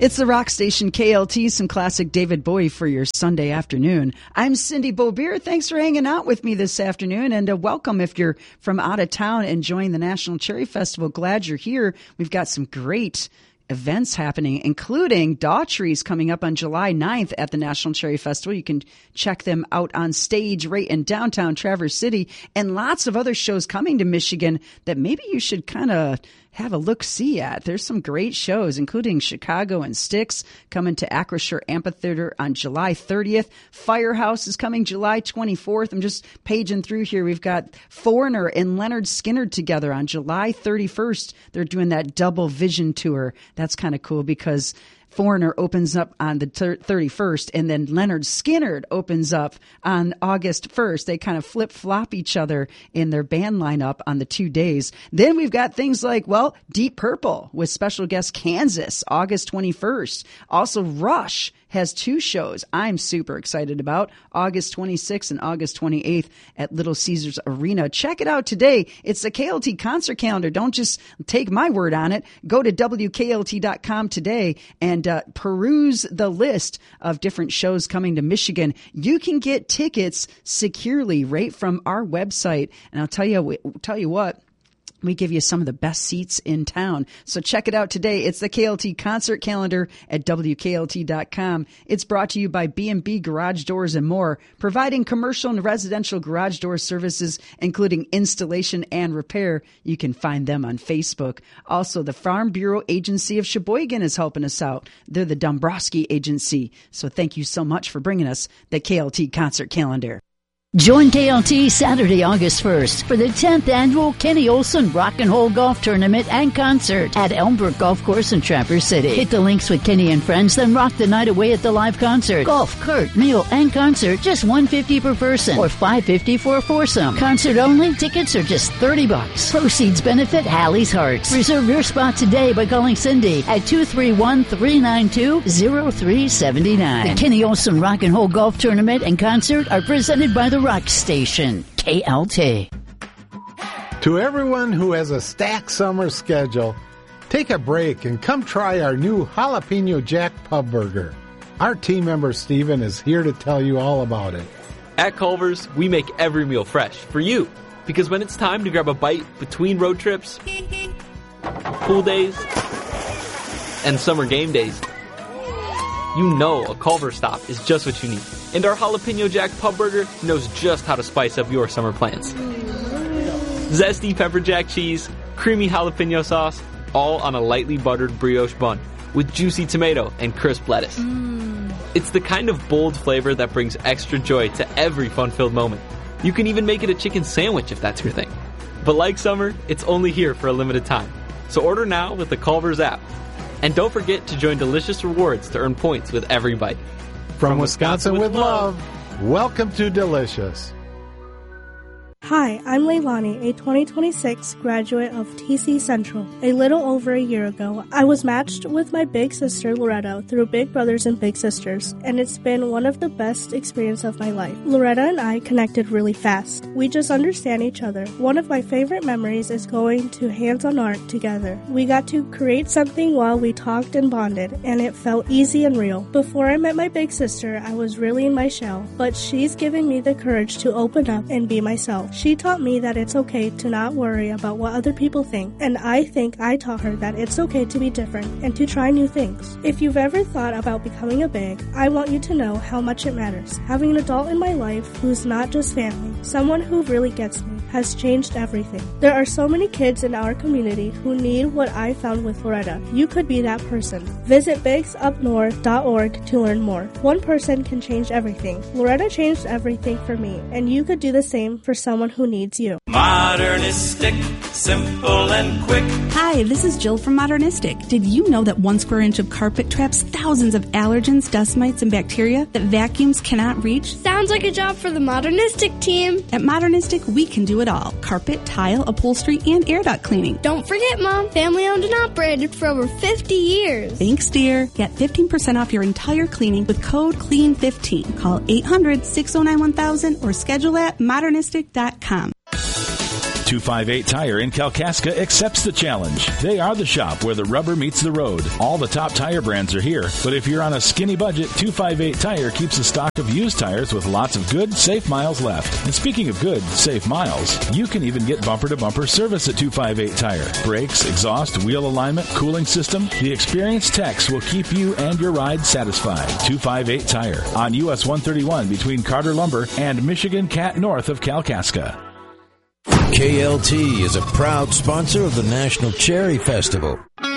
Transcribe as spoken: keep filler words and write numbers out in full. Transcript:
It's the rock station K L T, some classic David Bowie for your Sunday afternoon. I'm Cindy Beaubier. Thanks for hanging out with me this afternoon, and uh, welcome if you're from out of town enjoying the National Cherry Festival. Glad you're here. We've got some great events happening, including Daughtry's coming up on July ninth at the National Cherry Festival. You can check them out on stage right in downtown Traverse City, and lots of other shows coming to Michigan that maybe you should kind of have a look-see at. There's some great shows, including Chicago and Styx coming to Acrisure Amphitheater on July thirtieth. Firehouse is coming July twenty-fourth. I'm just paging through here. We've got Foreigner and Leonard Skinner together on July thirty-first. They're doing that double vision tour. That's kind of cool because Foreigner opens up on the thirty-first, and then Leonard Skinner opens up on August first. They kind of flip-flop each other in their band lineup on the two days. Then we've got things like, well, Deep Purple with special guest Kansas, August twenty-first. Also, Rush has two shows I'm super excited about, August twenty-sixth and August twenty-eighth at Little Caesars Arena. Check it out today. It's the K L T concert calendar. Don't just take my word on it. Go to W K L T dot com today and uh, peruse the list of different shows coming to Michigan. You can get tickets securely right from our website. And I'll tell you, tell you what, we give you some of the best seats in town. So check it out today. It's the K L T concert calendar at W K L T dot com. It's brought to you by B and B Garage Doors and More, providing commercial and residential garage door services, including installation and repair. You can find them on Facebook. Also, the Farm Bureau Agency of Sheboygan is helping us out. They're the Dombrowski Agency. So thank you so much for bringing us the K L T concert calendar. Join K L T Saturday, August first for the tenth annual Kenny Olson Rock and Roll Golf Tournament and Concert at Elmbrook Golf Course in Traverse City. Hit the links with Kenny and friends, then rock the night away at the live concert. Golf, cart, meal, and concert, just one hundred fifty dollars per person or five hundred fifty dollars for a foursome. Concert only, tickets are just thirty bucks. Proceeds benefit Hallie's Hearts. Reserve your spot today by calling Cindy at two three one, three nine two, zero three seven nine. The Kenny Olson Rock and Roll Golf Tournament and Concert are presented by the Rock Station, K L T. To everyone who has a stacked summer schedule, take a break and come try our new Jalapeno Jack Pub Burger. Our team member Steven is here to tell you all about it. At Culver's, we make every meal fresh for you. Because when it's time to grab a bite between road trips, pool days, and summer game days, you know a Culver's stop is just what you need. And our Jalapeno Jack Pub Burger knows just how to spice up your summer plans. Zesty pepper jack cheese, creamy jalapeno sauce, all on a lightly buttered brioche bun with juicy tomato and crisp lettuce. Mm. It's the kind of bold flavor that brings extra joy to every fun-filled moment. You can even make it a chicken sandwich if that's your thing. But like summer, it's only here for a limited time. So order now with the Culver's app. And don't forget to join Delicious Rewards to earn points with every bite. From, From Wisconsin, Wisconsin with love, welcome to Delicious. Hi, I'm Leilani, a twenty twenty-six graduate of T C Central. A little over a year ago, I was matched with my big sister Loretta through Big Brothers and Big Sisters, and it's been one of the best experiences of my life. Loretta and I connected really fast. We just understand each other. One of my favorite memories is going to hands-on art together. We got to create something while we talked and bonded, and it felt easy and real. Before I met my big sister, I was really in my shell, but she's given me the courage to open up and be myself. She taught me that it's okay to not worry about what other people think, and I think I taught her that it's okay to be different and to try new things. If you've ever thought about becoming a big, I want you to know how much it matters. Having an adult in my life who's not just family, someone who really gets me, has changed everything. There are so many kids in our community who need what I found with Loretta. You could be that person. Visit bigs up north dot org to learn more. One person can change everything. Loretta changed everything for me, and you could do the same for someone who needs you. Modernistic, simple and quick. Hi, this is Jill from Modernistic. Did you know that one square inch of carpet traps thousands of allergens, dust mites, and bacteria that vacuums cannot reach? Sounds like a job for the Modernistic team. At Modernistic, we can do it all. Carpet, tile, upholstery, and air duct cleaning. Don't forget, Mom, family owned and operated for over fifty years. Thanks, dear. Get fifteen percent off your entire cleaning with code clean fifteen. Call eight hundred, six oh nine, one thousand or schedule at modernistic dot com. two fifty-eight Tire in Kalkaska accepts the challenge. They are the shop where the rubber meets the road. All the top tire brands are here, but if you're on a skinny budget, two fifty-eight Tire keeps a stock of used tires with lots of good, safe miles left. And speaking of good, safe miles, you can even get bumper-to-bumper service at two fifty-eight Tire. Brakes, exhaust, wheel alignment, cooling system, the experienced techs will keep you and your ride satisfied. two fifty-eight Tire on U S one thirty-one between Carter Lumber and Michigan Cat north of Kalkaska. K L T is a proud sponsor of the National Cherry Festival.